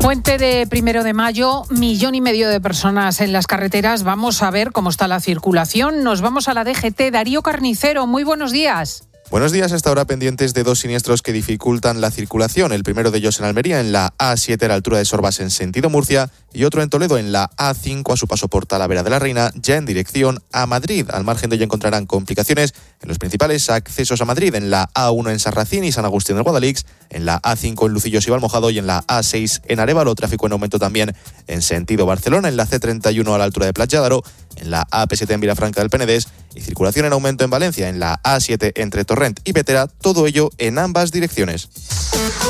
Puente de 1 de mayo, 1,5 millones de personas en las carreteras. Vamos a ver cómo está la circulación. Nos vamos a la DGT. Darío Carnicero, muy buenos días. Buenos días, hasta ahora pendientes de 2 siniestros que dificultan la circulación. El primero de ellos en Almería, en la A7 a la altura de Sorbas en sentido Murcia, y otro en Toledo en la A5 a su paso por Talavera de la Reina, ya en dirección a Madrid. Al margen de ello encontrarán complicaciones en los principales accesos a Madrid, en la A1 en Sarracín y San Agustín del Guadalix, en la A5 en Lucillos y Valmojado y en la A6 en Arévalo. Tráfico en aumento también en sentido Barcelona, en la C31 a la altura de Platlládaro, en la AP7 en Vilafranca del Penedés y circulación en aumento en Valencia, en la A7 entre Torrent y Bétera, todo ello en ambas direcciones.